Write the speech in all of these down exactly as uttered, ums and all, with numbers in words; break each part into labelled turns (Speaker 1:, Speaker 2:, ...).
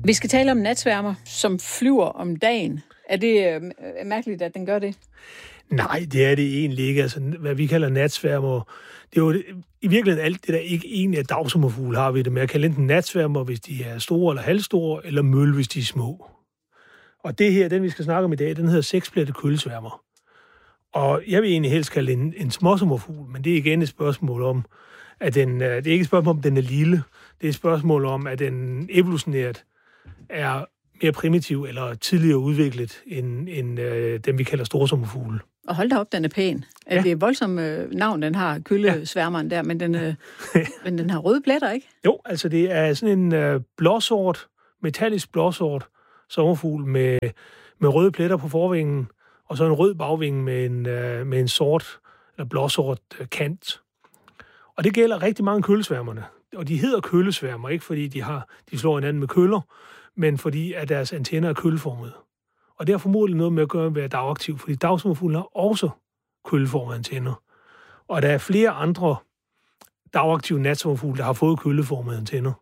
Speaker 1: Vi skal tale om natsværmer, som flyver om dagen. Er det øh, mærkeligt, at den gør det?
Speaker 2: Nej, det er det egentlig ikke. Altså, hvad vi kalder natsværmer, det er jo det, i virkeligheden alt det, der ikke egentlig er dagsommerfugle, har vi det med at kalde enten natsværmer, hvis de er store eller halvstore, eller møl, hvis de er små. Og det her, den vi skal snakke om i dag, den hedder seksplettet køllesværmer. Og jeg vil egentlig helst kalde en, en småsommerfugl, men det er igen et spørgsmål om, at den, det er ikke et spørgsmål om, den er lille. Det er et spørgsmål om, at den evolutionært er mere primitiv eller tidligere udviklet end, end øh, dem, vi kalder storsommerfugle.
Speaker 1: Og hold da op, den er pæn. Ja. Det er voldsomt øh, navn, den har, køllesværmeren der, men den, øh, men den har røde pletter, ikke?
Speaker 2: Jo, altså det er sådan en øh, blåsort, metallisk blåsort sommerfugl med, med røde pletter på forvingen, og så en rød bagvinge med en, øh, med en sort eller blåsort øh, kant. Og det gælder rigtig mange køllesværmerne. Og de hedder køllesværmer, ikke fordi de, har, de slår hinanden med køller, men fordi at deres antenner er kølleformede. Og det har formodentlig noget med at gøre med at være dagaktiv, fordi dagsommerfuglen har også kølleformede antenner. Og der er flere andre dagaktive natsommerfugle, der har fået kølleformede antenner.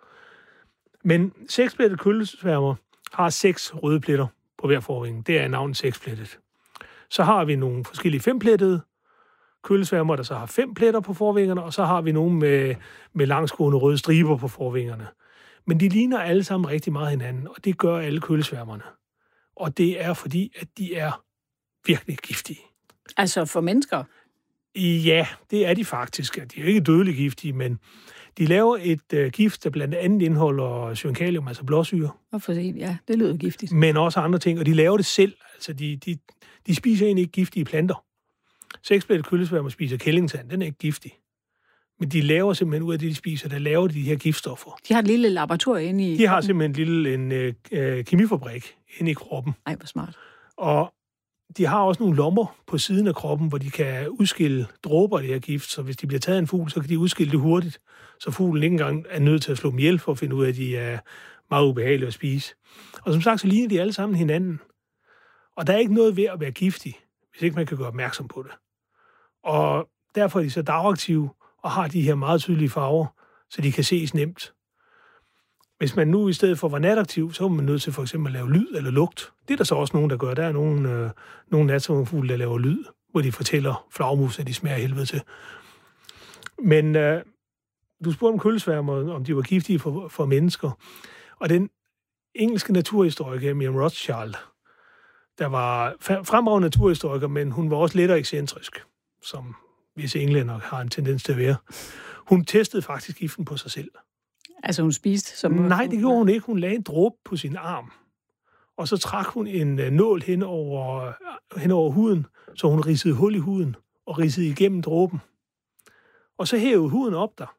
Speaker 2: Men seksplettet køllesværmer har seks røde pletter på hver forvinge. Det er navnet seksplettet. Så har vi nogle forskellige femplettede køllesværmer, der så har fem pletter på forvingerne, og så har vi nogle med, med langsgående røde striber på forvingerne. Men de ligner alle sammen rigtig meget hinanden, og det gør alle køllesværmerne. Og det er fordi, at de er virkelig giftige.
Speaker 1: Altså for mennesker?
Speaker 2: Ja, det er de faktisk. De er jo ikke dødeligt giftige, men de laver et uh, gift, der blandt andet indeholder cyankalium, altså blåsyre.
Speaker 1: Hvorfor sige? Ja, det lyder giftigt.
Speaker 2: Men også andre ting, og de laver det selv. Altså, de, de, de spiser egentlig ikke giftige planter. Seksplettet køllesværmer spiser kællingsand, den er ikke giftig. Men de laver simpelthen ud af det, de spiser, der laver de her giftstoffer.
Speaker 1: De har et lille laboratorium inde i
Speaker 2: De har simpelthen en lille en, øh, kemifabrik inde i kroppen.
Speaker 1: Ej, hvor smart.
Speaker 2: Og de har også nogle lommer på siden af kroppen, hvor de kan udskille dråber af det her gift. Så hvis de bliver taget af en fugl, så kan de udskille det hurtigt. Så fuglen ikke engang er nødt til at slå dem ihjel for at finde ud af, at de er meget ubehagelige at spise. Og som sagt, så ligner de alle sammen hinanden. Og der er ikke noget ved at være giftig, hvis ikke man kan gøre opmærksom på det. Og derfor er de så dagaktive og har de her meget tydelige farver, så de kan ses nemt. Hvis man nu i stedet for var nataktiv, så er man nødt til for eksempel at lave lyd eller lugt. Det er der så også nogen, der gør. Der er nogen, øh, nogle natsommerfugle, der laver lyd, hvor de fortæller flagmus, at de smager helvede til. Men øh, du spurgte om køllesværmer, om de var giftige for, for mennesker. Og den engelske naturhistoriker, Miriam Rothschild, der var fremragende naturhistoriker, men hun var også lettere ekscentrisk, som visse englænder har en tendens til at være. Hun testede faktisk giften på sig selv.
Speaker 1: Altså hun spiste? Som
Speaker 2: Nej, det gjorde hun ikke. Hun lagde en dråbe på sin arm, og så trak hun en nål hen over, hen over huden, så hun ridsede hul i huden og ridsede igennem dråben. Og så hævede huden op der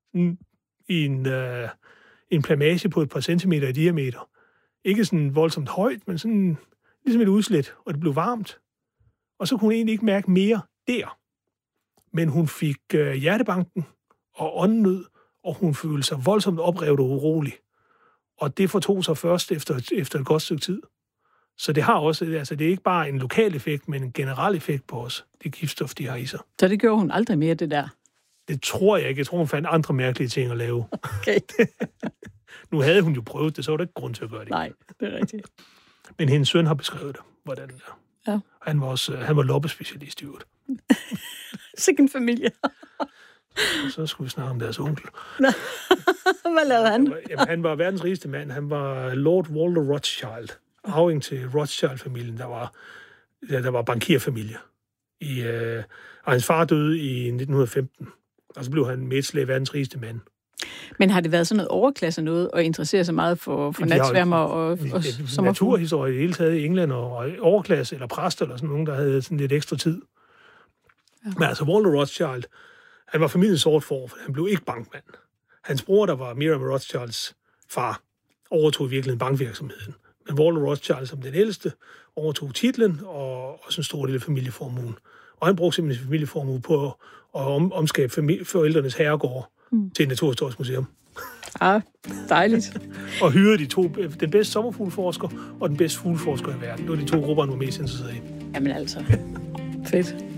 Speaker 2: i en, øh, en plamage på et par centimeter i diameter. Ikke sådan voldsomt højt, men sådan ligesom et udslæt, og det blev varmt. Og så kunne hun egentlig ikke mærke mere der. Men hun fik øh, hjertebanken og åndenød, og hun følte sig voldsomt oprevet og urolig. Og det fortog sig først efter, efter et godt stykke tid. Så det har også, altså det er ikke bare en lokal effekt, men en generel effekt på os, det giftstof, de har i sig.
Speaker 1: Så det gjorde hun aldrig mere, det der?
Speaker 2: Det tror jeg ikke. Jeg tror, hun fandt andre mærkelige ting at lave.
Speaker 1: Okay.
Speaker 2: Nu havde hun jo prøvet det, så var der ikke grund til at gøre det.
Speaker 1: Nej, det er rigtigt.
Speaker 2: Men hendes søn har beskrevet det, hvordan det er.
Speaker 1: Ja.
Speaker 2: Han var også, han var loppespecialist i øvrigt.
Speaker 1: Sikke en familie.
Speaker 2: Og så skulle vi snakke om deres onkel.
Speaker 1: Hvad lavede han?
Speaker 2: Han var, jamen, han var verdens rigeste mand. Han var Lord Walter Rothschild. Arving til Rothschild-familien, der var, der var bankierfamilie. I, øh, og hans far døde i nitten femten. Og så blev han medslag verdens rigeste mand.
Speaker 1: Men har det været sådan noget overklasse noget, og interessere sig meget for, for natsværmer og, og sommerfugle?
Speaker 2: Naturhistorie i det hele taget i England, og overklasse eller præster eller sådan nogen, der havde sådan lidt ekstra tid. Ja. Men altså Walter Rothschild, han var familiens sort for, for han blev ikke bankmand. Hans bror, der var Miriam Rothschilds far, overtog virkelig bankvirksomheden. Men Walter Rothschild, som den ældste, overtog titlen og også en stor del af familieformuen. Og han brugte simpelthen sin familieformue på at om, omskabe familie, forældrenes herregård mm. til et naturhistorisk museum.
Speaker 1: Ja, dejligt.
Speaker 2: Og hyrede de to, den bedste sommerfugleforsker og den bedste fugleforsker i verden. Det var de to grupper, han var mest interesseret i.
Speaker 1: Jamen altså, fedt.